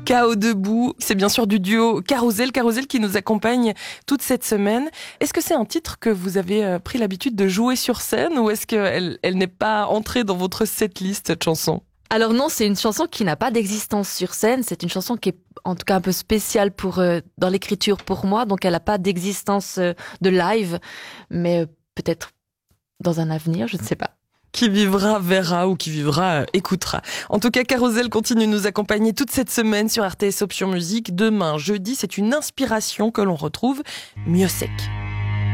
Chaos debout, c'est bien sûr du duo Carousel qui nous accompagne toute cette semaine. Est-ce que c'est un titre que vous avez pris l'habitude de jouer sur scène ou est-ce qu'elle n'est pas entrée dans votre setlist, cette chanson ? Alors non, c'est une chanson qui n'a pas d'existence sur scène. C'est une chanson qui est en tout cas un peu spéciale dans l'écriture pour moi. Donc elle n'a pas d'existence de live, mais peut-être dans un avenir, je ne sais pas. Qui vivra verra ou qui vivra écoutera. En tout cas, Carousel continue de nous accompagner toute cette semaine sur RTS Option Musique. Demain, jeudi, c'est une inspiration que l'on retrouve, Mieux sec.